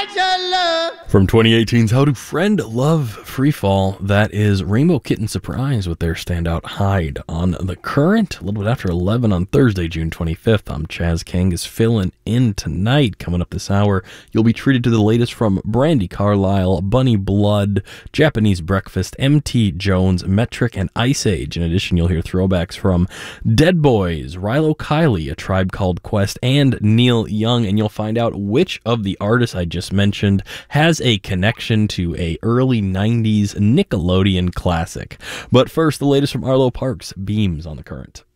From 2018's How to Friend Love Freefall, that is Rainbow Kitten Surprise with their standout Hide on The Current, a little bit after 11 on Thursday, June 25th. I'm Chaz King is filling in tonight. Coming up this hour, you'll be treated to the latest from Brandi Carlile, Bunny Blood, Japanese Breakfast, MT Jones, Metric, and Ice Age. In addition, you'll hear throwbacks from Dead Boys, Rilo Kiley, A Tribe Called Quest, and Neil Young, and you'll find out which of the artists I just mentioned has a connection to a early 90s Nickelodeon classic. But first, the latest from Arlo Parks, Beams on The Current.